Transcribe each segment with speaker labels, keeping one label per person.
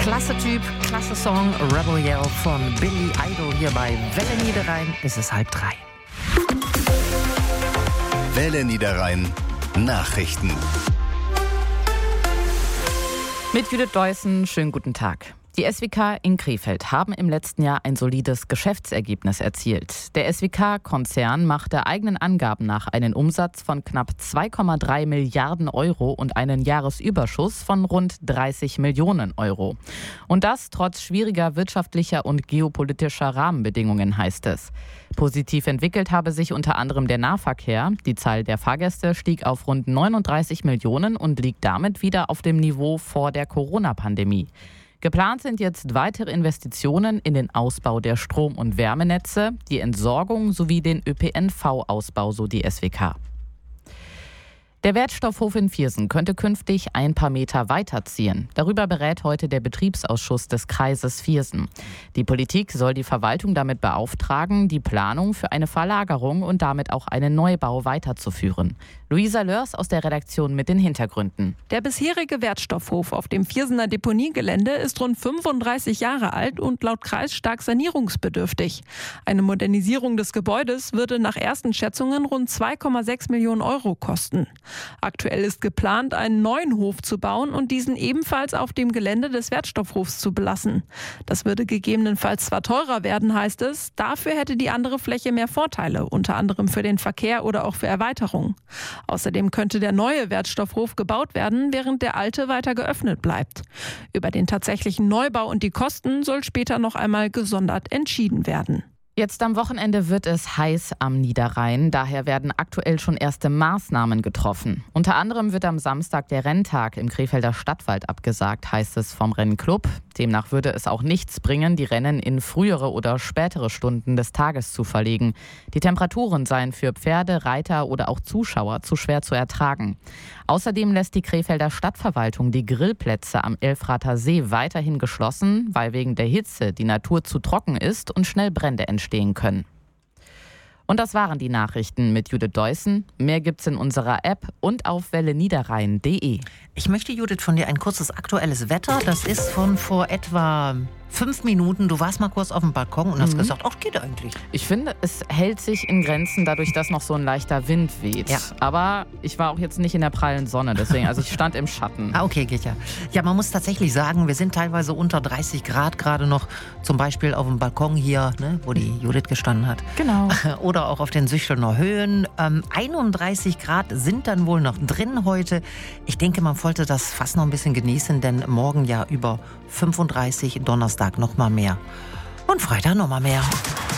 Speaker 1: Klasse Typ, klasse Song, Rebel Yell von Billy Idol hier bei Welle Niederrhein. Es ist 2:30.
Speaker 2: Welle Niederrhein Nachrichten.
Speaker 1: Mit Judith Deussen, schönen guten Tag. Die SWK in Krefeld haben im letzten Jahr ein solides Geschäftsergebnis erzielt. Der SWK-Konzern machte eigenen Angaben nach einen Umsatz von knapp 2,3 Milliarden Euro und einen Jahresüberschuss von rund 30 Millionen Euro. Und das trotz schwieriger wirtschaftlicher und geopolitischer Rahmenbedingungen, heißt es. Positiv entwickelt habe sich unter anderem der Nahverkehr. Die Zahl der Fahrgäste stieg auf rund 39 Millionen und liegt damit wieder auf dem Niveau vor der Corona-Pandemie. Geplant sind jetzt weitere Investitionen in den Ausbau der Strom- und Wärmenetze, die Entsorgung sowie den ÖPNV-Ausbau, so die SWK. Der Wertstoffhof in Viersen könnte künftig ein paar Meter weiterziehen. Darüber berät heute der Betriebsausschuss des Kreises Viersen. Die Politik soll die Verwaltung damit beauftragen, die Planung für eine Verlagerung und damit auch einen Neubau weiterzuführen. Luisa Lörs aus der Redaktion mit den Hintergründen.
Speaker 3: Der bisherige Wertstoffhof auf dem Viersener Deponiegelände ist rund 35 Jahre alt und laut Kreis stark sanierungsbedürftig. Eine Modernisierung des Gebäudes würde nach ersten Schätzungen rund 2,6 Millionen Euro kosten. Aktuell ist geplant, einen neuen Hof zu bauen und diesen ebenfalls auf dem Gelände des Wertstoffhofs zu belassen. Das würde gegebenenfalls zwar teurer werden, heißt es, dafür hätte die andere Fläche mehr Vorteile, unter anderem für den Verkehr oder auch für Erweiterung. Außerdem könnte der neue Wertstoffhof gebaut werden, während der alte weiter geöffnet bleibt. Über den tatsächlichen Neubau und die Kosten soll später noch einmal gesondert entschieden werden.
Speaker 1: Jetzt am Wochenende wird es heiß am Niederrhein. Daher werden aktuell schon erste Maßnahmen getroffen. Unter anderem wird am Samstag der Renntag im Krefelder Stadtwald abgesagt, heißt es vom Rennclub. Demnach würde es auch nichts bringen, die Rennen in frühere oder spätere Stunden des Tages zu verlegen. Die Temperaturen seien für Pferde, Reiter oder auch Zuschauer zu schwer zu ertragen. Außerdem lässt die Krefelder Stadtverwaltung die Grillplätze am Elfrather See weiterhin geschlossen, weil wegen der Hitze die Natur zu trocken ist und schnell Brände entstehen können. Und das waren die Nachrichten mit Judith Deussen. Mehr gibt's in unserer App und auf welleniederrhein.de.
Speaker 4: Ich möchte, Judith, von dir ein kurzes aktuelles Wetter. Das ist von vor etwa 5 Minuten. Du warst mal kurz auf dem Balkon und hast gesagt, ach, geht eigentlich.
Speaker 1: Ich finde, es hält sich in Grenzen, dadurch, dass noch so ein leichter Wind weht.
Speaker 4: Ja.
Speaker 1: Aber ich war auch jetzt nicht in der prallen Sonne, deswegen, also ich stand im Schatten.
Speaker 4: Okay, geht ja. Ja, man muss tatsächlich sagen, wir sind teilweise unter 30 Grad gerade noch, zum Beispiel auf dem Balkon hier, ne, wo die Judith gestanden hat.
Speaker 1: Genau.
Speaker 4: Oder auch auf den Süchtelner Höhen. 31 Grad sind dann wohl noch drin heute. Ich denke, man wollte das fast noch ein bisschen genießen, denn morgen ja über 35, Donnerstag noch mal mehr und Freitag noch mal mehr.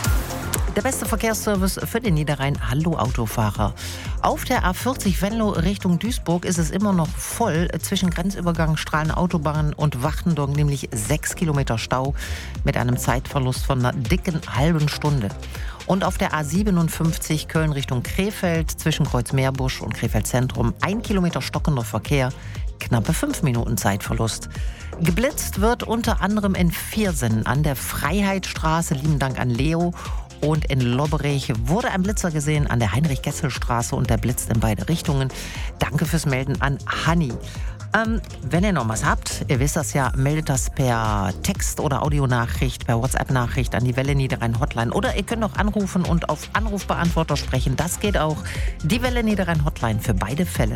Speaker 4: Der beste Verkehrsservice für den Niederrhein. Hallo Autofahrer. Auf der A40 Venlo Richtung Duisburg ist es immer noch voll. Zwischen Grenzübergang Strahlen-Autobahn und Wachtendorf nämlich 6 Kilometer Stau mit einem Zeitverlust von einer dicken halben Stunde. Und auf der A57 Köln Richtung Krefeld zwischen Kreuzmeerbusch und Krefeld Zentrum 1 Kilometer stockender Verkehr, knappe 5 Minuten Zeitverlust. Geblitzt wird unter anderem in Viersen an der Freiheitsstraße, lieben Dank an Leo. Und in Lobberich wurde ein Blitzer gesehen an der Heinrich-Gessel-Straße und der blitzt in beide Richtungen. Danke fürs Melden an Hanni. Wenn ihr noch was habt, ihr wisst das ja, meldet das per Text- oder Audionachricht, per WhatsApp-Nachricht an die Welle Niederrhein Hotline. Oder ihr könnt auch anrufen und auf Anrufbeantworter sprechen. Das geht auch. Die Welle Niederrhein Hotline für beide Fälle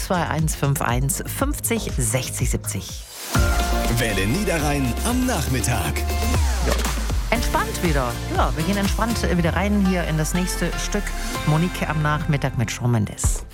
Speaker 4: 02151 50 60 70.
Speaker 2: Welle Niederrhein am Nachmittag.
Speaker 4: Entspannt wieder. Ja, wir gehen entspannt wieder rein hier in das nächste Stück. Monique am Nachmittag mit Shawn Mendes.